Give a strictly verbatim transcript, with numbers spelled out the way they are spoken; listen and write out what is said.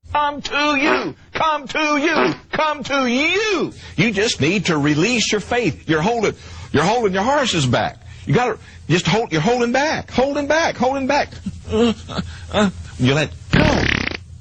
come to you, come to you, come to you. You just need to release your faith. You're holding, you're holding your horses back. You got to just hold. You're holding back, holding back, holding back. Uh, uh, you let